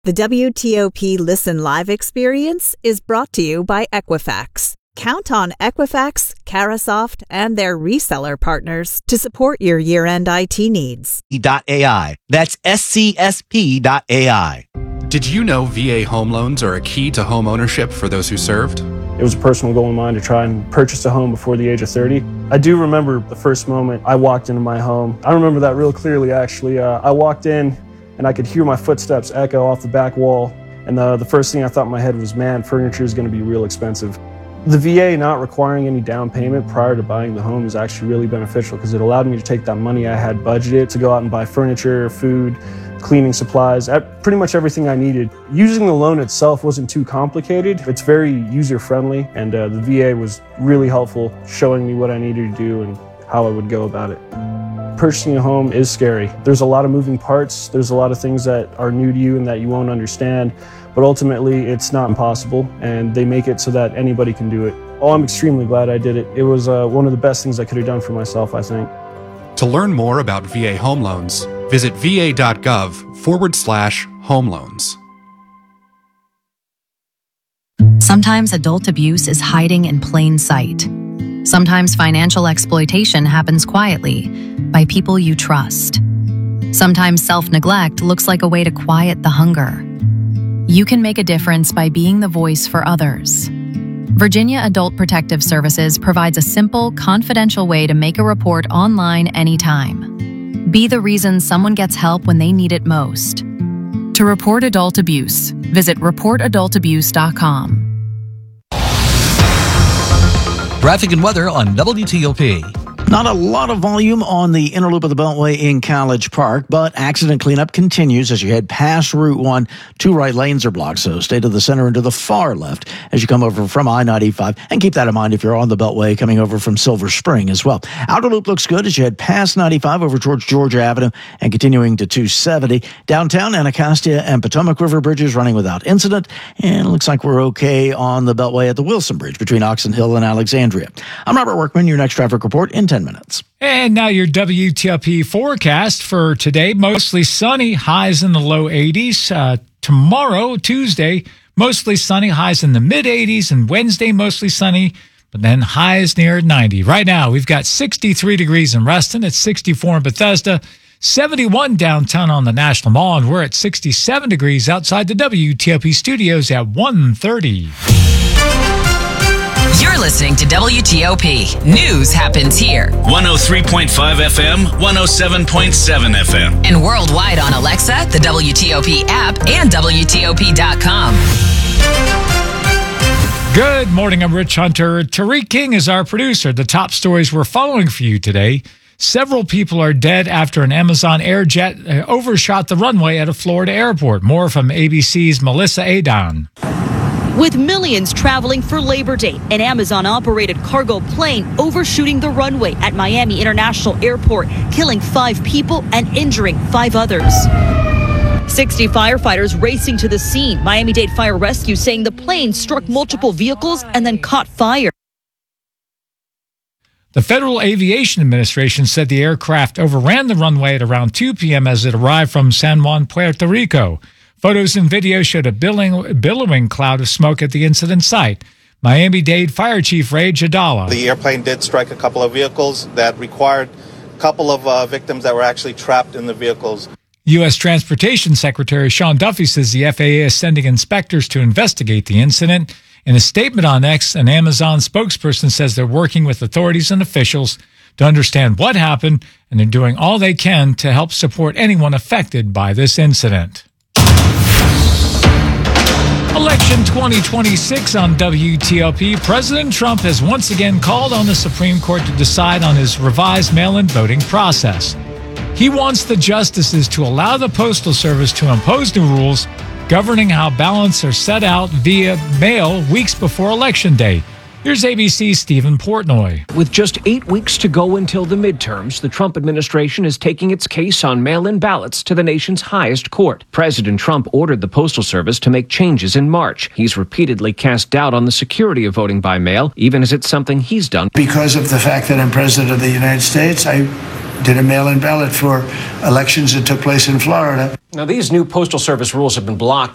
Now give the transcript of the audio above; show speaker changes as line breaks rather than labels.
The WTOP Listen Live experience is brought to you by Equifax. Count on Equifax, Carasoft, and their reseller partners to support your year-end IT needs.
.ai. That's SCSP.ai.
Did you know VA home loans are a key to home ownership for those who served?
It was a personal goal of mine to try and purchase a home before the age of 30. I do remember the first moment I walked into my home. I remember that real clearly, actually. I walked in and I could hear my footsteps echo off the back wall. And the first thing I thought in my head was, man, furniture is going to be real expensive. The VA not requiring any down payment prior to buying the home is actually really beneficial because it allowed me to take that money I had budgeted to go out and buy furniture, food, cleaning supplies, pretty much everything I needed. Using the loan itself wasn't too complicated. It's very user-friendly, and the VA was really helpful showing me what I needed to do and how I would go about it. Purchasing a home is scary. There's a lot of moving parts. There's a lot of things that are new to you and that you won't understand, but ultimately it's not impossible, and they make it so that anybody can do it. Oh, I'm extremely glad I did it. It was one of the best things I could have done for myself, I think.
To learn more about VA home loans, visit va.gov/home loans.
Sometimes adult abuse is hiding in plain sight. Sometimes financial exploitation happens quietly by people you trust. Sometimes self-neglect looks like a way to quiet the hunger. You can make a difference by being the voice for others. Virginia Adult Protective Services provides a simple, confidential way to make a report online anytime. Be the reason someone gets help when they need it most. To report adult abuse, visit reportadultabuse.com.
Traffic and weather on WTOP.
Not a lot of volume on the inner loop of the Beltway in College Park, but accident cleanup continues as you head past Route 1. Two right lanes are blocked, so stay to the center and to the far left as you come over from I-95. And keep that in mind if you're on the Beltway coming over from Silver Spring as well. Outer loop looks good as you head past 95 over towards Georgia Avenue and continuing to 270. Downtown, Anacostia and Potomac River bridges running without incident. And it looks like we're okay on the Beltway at the Wilson Bridge between Oxon Hill and Alexandria. I'm Robert Workman, your next traffic report in 10 minutes.
And now your WTOP forecast for today. Mostly sunny, highs in the low 80s. Tomorrow, Tuesday, mostly sunny, highs in the mid-80s. And Wednesday, mostly sunny, but then highs near 90. Right now, we've got 63 degrees in Reston. It's 64 in Bethesda, 71 downtown on the National Mall. And we're at 67 degrees outside the WTOP studios at 1:30.
You're listening to WTOP. News happens here.
103.5 FM, 107.7 FM.
And worldwide on Alexa, the WTOP app, and WTOP.com.
Good morning, I'm Rich Hunter. Tariq King is our producer. The top stories we're following for you today. Several people are dead after an Amazon Air jet overshot the runway at a Florida airport. More from ABC's Melissa Adon.
With millions traveling for Labor Day, an Amazon-operated cargo plane overshooting the runway at Miami International Airport, killing 5 people and injuring 5 others. 60 firefighters racing to the scene. Miami-Dade Fire Rescue saying the plane struck multiple vehicles and then caught fire.
The Federal Aviation Administration said the aircraft overran the runway at around 2 p.m. as it arrived from San Juan, Puerto Rico. Photos and videos showed a billowing cloud of smoke at the incident site. Miami-Dade Fire Chief Ray Jadala.
The airplane did strike a couple of vehicles that required a couple of victims that were actually trapped in the vehicles.
U.S. Transportation Secretary Sean Duffy says the FAA is sending inspectors to investigate the incident. In a statement on X, an Amazon spokesperson says they're working with authorities and officials to understand what happened, and they're doing all they can to help support anyone affected by this incident. Election 2026 on WTOP. President Trump has once again called on the Supreme Court to decide on his revised mail-in voting process. He wants the justices to allow the Postal Service to impose new rules governing how ballots are set out via mail weeks before Election Day. Here's ABC's Stephen Portnoy.
With just 8 weeks to go until the midterms, the Trump administration is taking its case on mail-in ballots to the nation's highest court. President Trump ordered the Postal Service to make changes in March. He's repeatedly cast doubt on the security of voting by mail, even as it's something he's done.
Because of the fact that I'm President of the United States, I did a mail-in ballot for elections that took place in Florida.
Now, these new Postal Service rules have been blocked